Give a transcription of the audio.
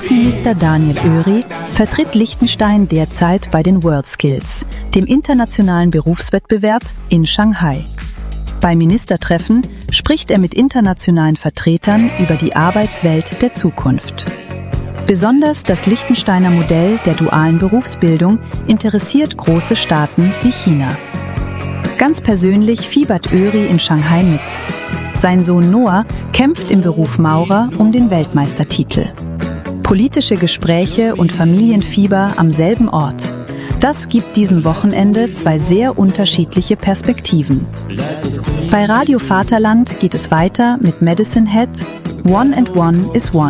Minister Daniel Oeri vertritt Liechtenstein derzeit bei den WorldSkills, dem internationalen Berufswettbewerb in Shanghai. Beim Ministertreffen spricht er mit internationalen Vertretern über die Arbeitswelt der Zukunft. Besonders das Liechtensteiner Modell der dualen Berufsbildung interessiert große Staaten wie China. Ganz persönlich fiebert Oeri in Shanghai mit. Sein Sohn Noah kämpft im Beruf Maurer um den Weltmeistertitel. Politische Gespräche und Familienfieber am selben Ort. Das gibt diesem Wochenende zwei sehr unterschiedliche Perspektiven. Bei Radio Vaterland geht es weiter mit Medicine Hat, One and One is One.